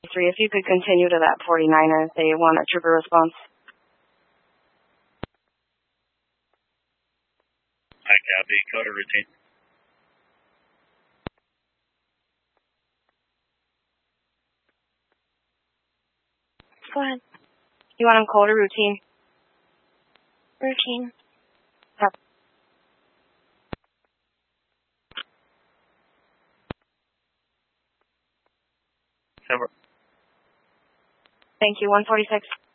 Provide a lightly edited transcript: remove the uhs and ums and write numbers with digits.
3, if you could continue to that 49er, they want a trooper response. I copy. Coda routine. Go ahead. You want them cold or routine? Routine. Yep. Over. Thank you, 146.